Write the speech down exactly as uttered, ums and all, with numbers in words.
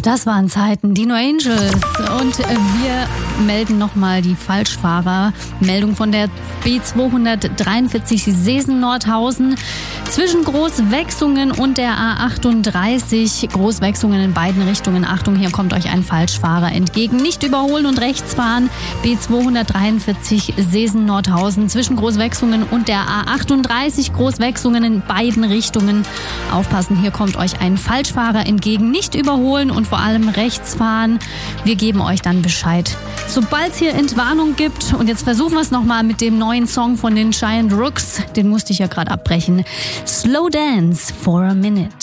Das waren Zeiten, die No Angels. Und wir melden nochmal die Falschfahrer-Meldung von der B zweihundertdreiundvierzig Seesen-Nordhausen. Zwischen Großwechsungen und der A achtunddreißig. Großwechsungen in beiden Richtungen. Achtung, hier kommt euch ein Falschfahrer entgegen. Nicht überholen und rechts fahren. B zweihundertdreiundvierzig Seesen-Nordhausen. Zwischen Großwechsungen und der A achtunddreißig. Großwechsungen in beiden Richtungen. Aufpassen, hier kommt euch ein Falschfahrer entgegen. Nicht überholen und vor allem rechts fahren. Wir geben euch dann Bescheid, sobald es hier Entwarnung gibt. Und jetzt versuchen wir es nochmal mit dem neuen Song von den Giant Rooks. Den musste ich ja gerade abbrechen. Slow Dance for a Minute.